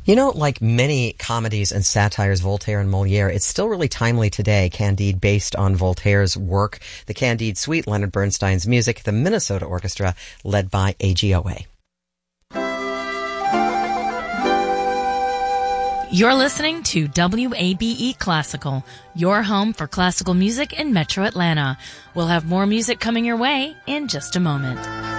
You know, like many comedies and satires, Voltaire and Molière, it's still really timely today. Candide, based on Voltaire's work, the Candide Suite, Leonard Bernstein's music, the Minnesota Orchestra, led by AGOA. You're listening to WABE Classical, your home for classical music in Metro Atlanta. We'll have more music coming your way in just a moment.